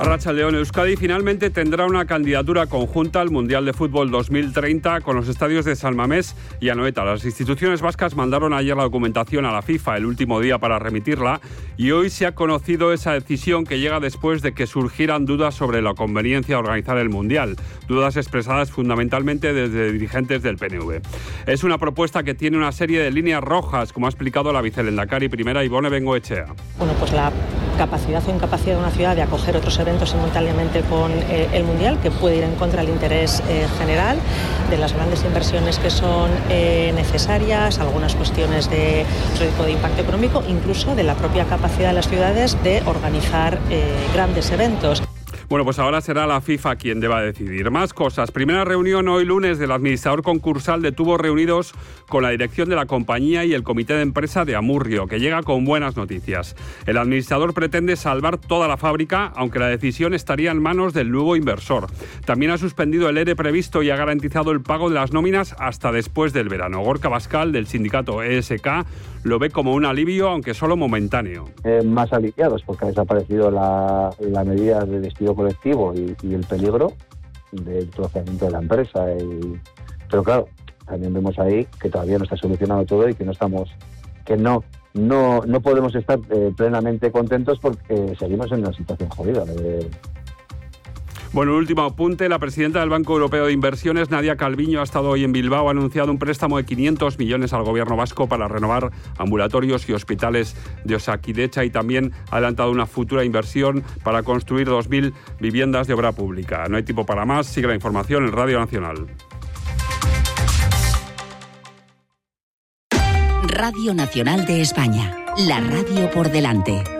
Arratsaldeon. Euskadi finalmente tendrá una candidatura conjunta al Mundial de Fútbol 2030 con los estadios de San Mamés y Anoeta. Las instituciones vascas mandaron ayer la documentación a la FIFA, el último día para remitirla, y hoy se ha conocido esa decisión que llega después de que surgieran dudas sobre la conveniencia de organizar el Mundial, dudas expresadas fundamentalmente desde dirigentes del PNV. Es una propuesta que tiene una serie de líneas rojas, como ha explicado la vicelehendakari primera Ibone Bengoechea. Bueno, pues la capacidad o incapacidad de una ciudad de acoger otros eventos simultáneamente con el Mundial, que puede ir en contra del interés general, de las grandes inversiones que son necesarias, algunas cuestiones de otro tipo de impacto económico, incluso de la propia capacidad de las ciudades de organizar grandes eventos. Bueno, pues ahora será la FIFA quien deba decidir. Más cosas. Primera reunión hoy lunes del administrador concursal de Tubos reunidos con la dirección de la compañía y el comité de empresa de Amurrio, que llega con buenas noticias. El administrador pretende salvar toda la fábrica, aunque la decisión estaría en manos del nuevo inversor. También ha suspendido el ERE previsto y ha garantizado el pago de las nóminas hasta después del verano. Gorka Bascal, del sindicato ESK, lo ve como un alivio, aunque solo momentáneo. Más aliviados, porque ha desaparecido la medida de despido colectivo y el peligro del procesamiento de la empresa. Pero claro, también vemos ahí que todavía no está solucionado todo y que no podemos estar plenamente contentos porque seguimos en una situación jodida. Bueno, último apunte. La presidenta del Banco Europeo de Inversiones, Nadia Calviño, ha estado hoy en Bilbao. Ha anunciado un préstamo de 500 millones al gobierno vasco para renovar ambulatorios y hospitales de Osakidetza, y también ha adelantado una futura inversión para construir 2.000 viviendas de obra pública. No hay tiempo para más. Sigue la información en Radio Nacional. Radio Nacional de España. La radio por delante.